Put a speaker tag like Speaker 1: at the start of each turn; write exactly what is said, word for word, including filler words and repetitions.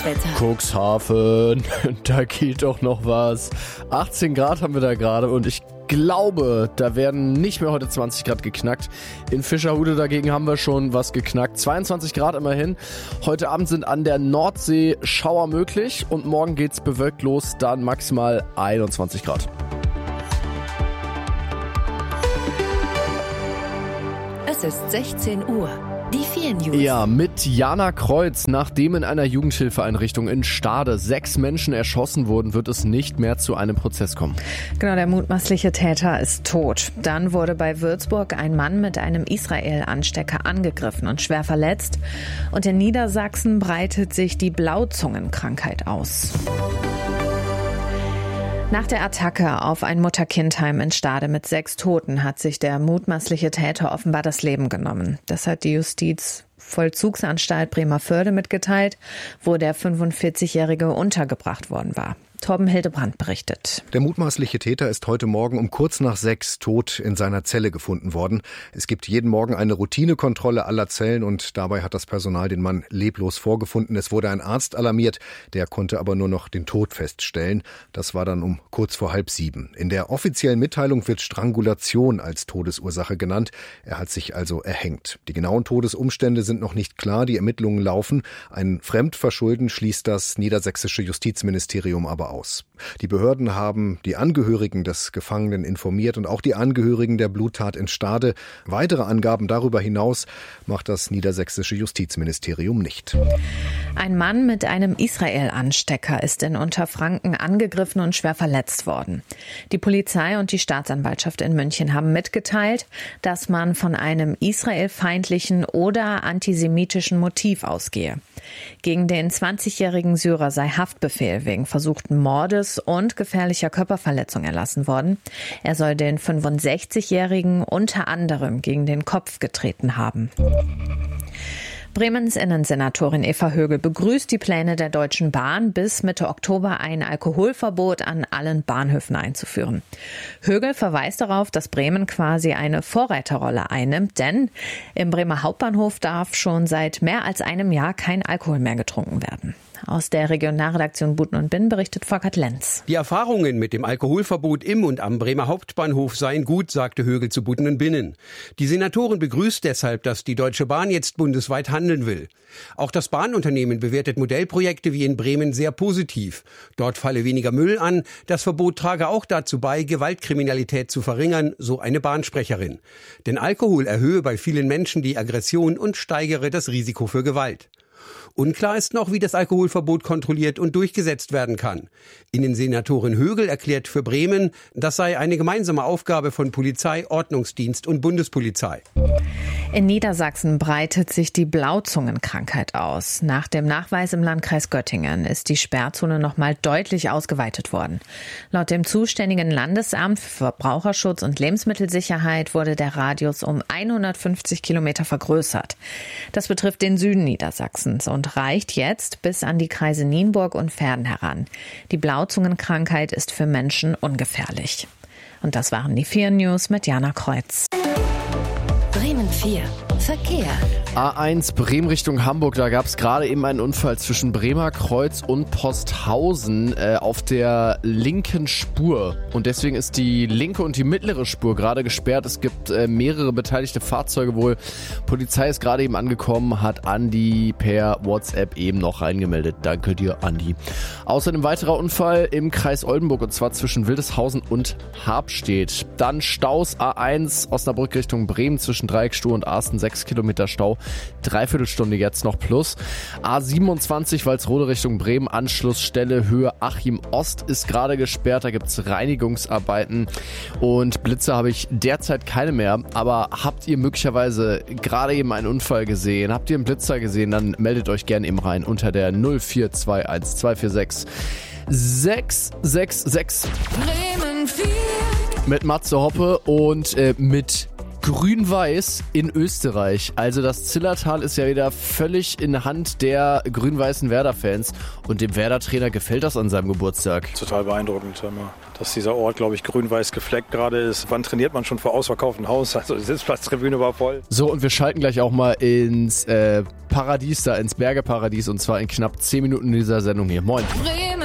Speaker 1: Cuxhaven, da geht doch noch was. achtzehn Grad haben wir da gerade und ich glaube, da werden nicht mehr heute zwanzig Grad geknackt. In Fischerhude dagegen haben wir schon was geknackt. zweiundzwanzig Grad immerhin. Heute Abend sind an der Nordsee Schauer möglich und morgen geht's bewölkt los, dann maximal einundzwanzig Grad.
Speaker 2: Es ist sechzehn Uhr. Die vier News.
Speaker 1: Ja, mit Jana Kreuz. Nachdem in einer Jugendhilfeeinrichtung in Stade sechs Menschen erschossen wurden, wird es nicht mehr zu einem Prozess kommen.
Speaker 3: Genau, der mutmaßliche Täter ist tot. Dann wurde bei Würzburg ein Mann mit einem Israel-Anstecker angegriffen und schwer verletzt. Und in Niedersachsen breitet sich die Blauzungenkrankheit aus. Nach der Attacke auf ein Mutter-Kind-Heim in Stade mit sechs Toten hat sich der mutmaßliche Täter offenbar das Leben genommen. Das hat die Justizvollzugsanstalt Bremervörde mitgeteilt, wo der fünfundvierzigjährige untergebracht worden war. Torben Hildebrand berichtet.
Speaker 4: Der mutmaßliche Täter ist heute Morgen um kurz nach sechs tot in seiner Zelle gefunden worden. Es gibt jeden Morgen eine Routinekontrolle aller Zellen und dabei hat das Personal den Mann leblos vorgefunden. Es wurde ein Arzt alarmiert, der konnte aber nur noch den Tod feststellen. Das war dann um kurz vor halb sieben. In der offiziellen Mitteilung wird Strangulation als Todesursache genannt. Er hat sich also erhängt. Die genauen Todesumstände sind noch nicht klar. Die Ermittlungen laufen. Ein Fremdverschulden schließt das niedersächsische Justizministerium aber aus. Die Behörden haben die Angehörigen des Gefangenen informiert und auch die Angehörigen der Bluttat in Stade. Weitere Angaben darüber hinaus macht das niedersächsische Justizministerium nicht.
Speaker 3: Ein Mann mit einem Israel-Anstecker ist in Unterfranken angegriffen und schwer verletzt worden. Die Polizei und die Staatsanwaltschaft in München haben mitgeteilt, dass man von einem israelfeindlichen oder antisemitischen Motiv ausgehe. Gegen den zwanzigjährigen Syrer sei Haftbefehl wegen versuchten Mordes und gefährlicher Körperverletzung erlassen worden. Er soll den fünfundsechzigjährigen unter anderem gegen den Kopf getreten haben. Bremens Innensenatorin Eva Högel begrüßt die Pläne der Deutschen Bahn, bis Mitte Oktober ein Alkoholverbot an allen Bahnhöfen einzuführen. Högel verweist darauf, dass Bremen quasi eine Vorreiterrolle einnimmt, denn im Bremer Hauptbahnhof darf schon seit mehr als einem Jahr kein Alkohol mehr getrunken werden. Aus der Regionalredaktion Buten und Binn berichtet Volkert Lenz.
Speaker 5: Die Erfahrungen mit dem Alkoholverbot im und am Bremer Hauptbahnhof seien gut, sagte Högel zu Buten und Binnen. Die Senatorin begrüßt deshalb, dass die Deutsche Bahn jetzt bundesweit handeln will. Auch das Bahnunternehmen bewertet Modellprojekte wie in Bremen sehr positiv. Dort falle weniger Müll an. Das Verbot trage auch dazu bei, Gewaltkriminalität zu verringern, so eine Bahnsprecherin. Denn Alkohol erhöhe bei vielen Menschen die Aggression und steigere das Risiko für Gewalt. Unklar ist noch, wie das Alkoholverbot kontrolliert und durchgesetzt werden kann. Innensenatorin Högel erklärt für Bremen, das sei eine gemeinsame Aufgabe von Polizei, Ordnungsdienst und Bundespolizei.
Speaker 3: In Niedersachsen breitet sich die Blauzungenkrankheit aus. Nach dem Nachweis im Landkreis Göttingen ist die Sperrzone noch mal deutlich ausgeweitet worden. Laut dem zuständigen Landesamt für Verbraucherschutz und Lebensmittelsicherheit wurde der Radius um hundertfünfzig Kilometer vergrößert. Das betrifft den Süden Niedersachsens und reicht jetzt bis an die Kreise Nienburg und Verden heran. Die Blauzungenkrankheit ist für Menschen ungefährlich. Und das waren die vier News mit Jana Kreuz.
Speaker 2: Bremen vier. Verkehr.
Speaker 1: A eins Bremen Richtung Hamburg, da gab es gerade eben einen Unfall zwischen Bremer Kreuz und Posthausen äh, auf der linken Spur. Und deswegen ist die linke und die mittlere Spur gerade gesperrt. Es gibt äh, mehrere beteiligte Fahrzeuge wohl. Polizei ist gerade eben angekommen, hat Andi per WhatsApp eben noch reingemeldet. Danke dir, Andi. Außerdem weiterer Unfall im Kreis Oldenburg und zwar zwischen Wildeshausen und Habstedt. Dann Staus A eins Osnabrück Richtung Bremen zwischen Dreieckstuhl und Arsten, sechs Kilometer Stau. Dreiviertelstunde jetzt noch plus. A siebenundzwanzig Walsrode Richtung Bremen, Anschlussstelle Höhe Achim Ost ist gerade gesperrt. Da gibt es Reinigungsarbeiten und Blitze habe ich derzeit keine mehr. Aber habt ihr möglicherweise gerade eben einen Unfall gesehen? Habt ihr einen Blitzer gesehen? Dann meldet euch gerne eben rein unter der null vier zwei eins zwei vier sechs sechs sechs sechs.
Speaker 2: Bremen vier.
Speaker 1: Mit Matze Hoppe und äh, mit Grün-Weiß in Österreich. Also das Zillertal ist ja wieder völlig in Hand der grün-weißen Werder-Fans. Und dem Werder-Trainer gefällt das an seinem Geburtstag.
Speaker 6: Total beeindruckend, dass dieser Ort, glaube ich, grün-weiß gefleckt gerade ist. Wann trainiert man schon vor ausverkauftem Haus? Also die Sitzplatztribüne war voll.
Speaker 1: So, und wir schalten gleich auch mal ins äh, Paradies da, ins Bergeparadies. Und zwar in knapp zehn Minuten dieser Sendung hier. Moin.